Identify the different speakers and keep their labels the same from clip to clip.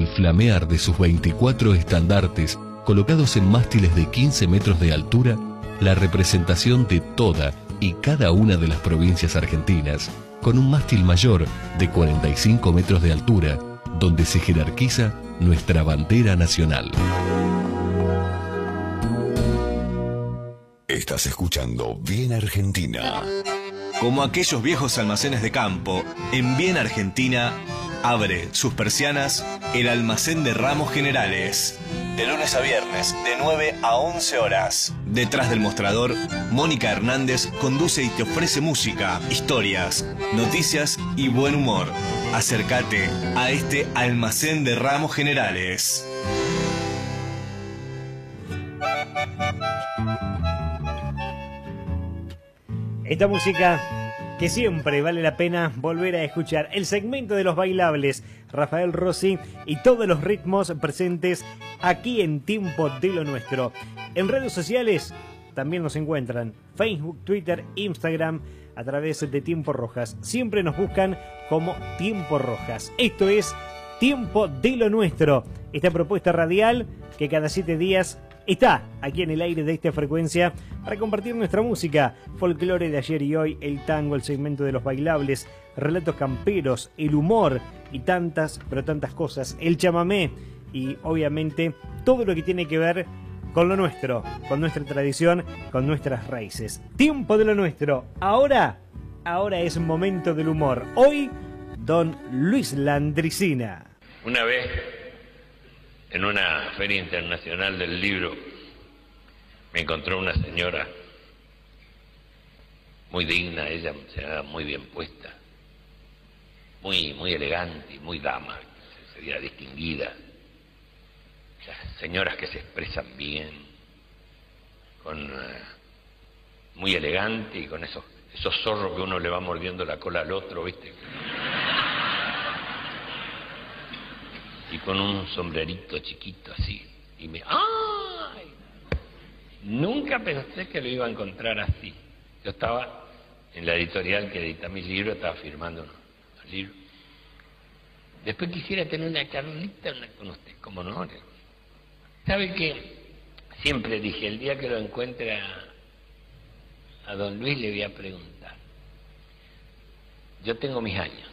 Speaker 1: el flamear de sus 24 estandartes colocados en mástiles de 15 metros de altura, la representación de toda y cada una de las provincias argentinas, con un mástil mayor de 45 metros de altura, donde se jerarquiza nuestra bandera nacional.
Speaker 2: Estás escuchando Bien Argentina.
Speaker 3: Como aquellos viejos almacenes de campo, en Bien Argentina abre sus persianas el almacén de ramos generales. De lunes a viernes, de 9 a 11 horas. Detrás del mostrador, Mónica Hernández conduce y te ofrece música, historias, noticias y buen humor. Acércate a este almacén de ramos generales.
Speaker 4: Esta música que siempre vale la pena volver a escuchar. El segmento de los bailables, Rafael Rossi y todos los ritmos presentes aquí en Tiempo de lo Nuestro. En redes sociales también nos encuentran Facebook, Twitter, Instagram, a través de Tiempo Rojas. Siempre nos buscan como Tiempo Rojas. Esto es Tiempo de lo Nuestro, esta propuesta radial que cada 7 días está aquí en el aire de esta frecuencia para compartir nuestra música, folclore de ayer y hoy, el tango, el segmento de los bailables, relatos camperos, el humor y tantas, pero tantas cosas, el chamamé y obviamente todo lo que tiene que ver con lo nuestro, con nuestra tradición, con nuestras raíces. Tiempo de lo Nuestro. Ahora es momento del humor. Hoy, don Luis Landricina.
Speaker 5: Una vez, en una feria internacional del libro, me encontró una señora muy digna, ella se veía muy bien puesta, muy elegante y muy dama, se veía distinguida. Las señoras que se expresan bien, muy elegante y con esos zorros que uno le va mordiendo la cola al otro, ¿viste? Y con un sombrerito chiquito así. Y ¡ay! Nunca pensé que lo iba a encontrar así. Yo estaba en la editorial que edita mis libros, estaba firmando unos libros. Después quisiera tener una charlita con usted, como no. ¿Sabe qué? Siempre dije, el día que lo encuentre a don Luis le voy a preguntar. Yo tengo mis años.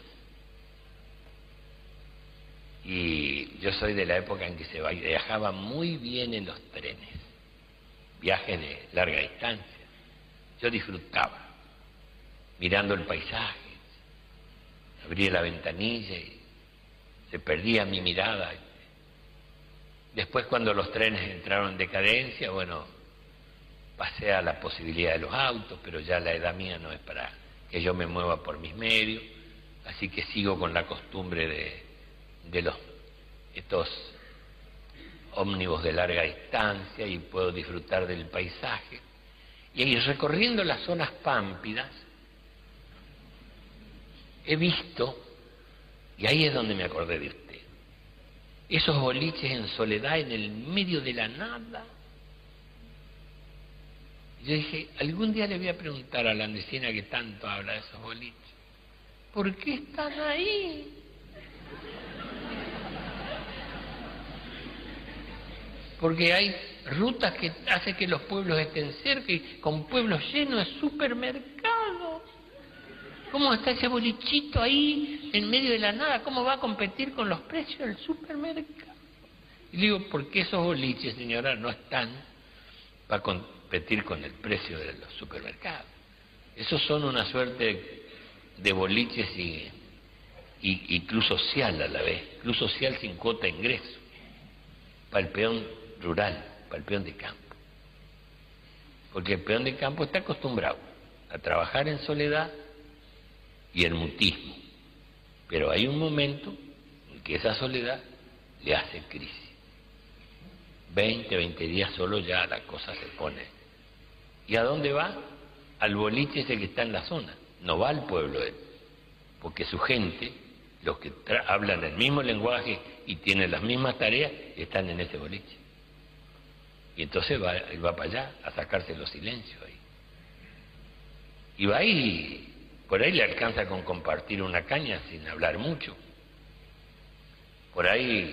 Speaker 5: Y yo soy de la época en que se viajaba muy bien en los trenes, viajes de larga distancia. Yo disfrutaba, mirando el paisaje, abría la ventanilla y se perdía mi mirada. Después, cuando los trenes entraron en decadencia, bueno, pasé a la posibilidad de los autos, pero ya la edad mía no es para que yo me mueva por mis medios, así que sigo con la costumbre de estos ómnibus de larga distancia y puedo disfrutar del paisaje. Y ahí, recorriendo las zonas pámpidas, he visto, y ahí es donde me acordé de usted, esos boliches en soledad en el medio de la nada. Yo dije, algún día le voy a preguntar a la Landricina que tanto habla de esos boliches, ¿por qué están ahí? Porque hay rutas que hacen que los pueblos estén cerca y con pueblos llenos de supermercados. ¿Cómo está ese bolichito ahí en medio de la nada? ¿Cómo va a competir con los precios del supermercado? Y digo, ¿por qué esos boliches, señora, no están para competir con el precio de los supermercados? Esos son una suerte de boliches y club social a la vez, club social sin cuota de ingreso, para el peón rural, para el peón de campo. Porque el peón de campo está acostumbrado a trabajar en soledad y el mutismo. Pero hay un momento en que esa soledad le hace crisis. 20 días solo ya la cosa se pone. ¿Y a dónde va? Al boliche ese que está en la zona. No va al pueblo él. Porque su gente, los que hablan el mismo lenguaje y tienen las mismas tareas, están en ese boliche. Y entonces va para allá a sacarse los silencios ahí. Y va ahí, por ahí le alcanza con compartir una caña sin hablar mucho. Por ahí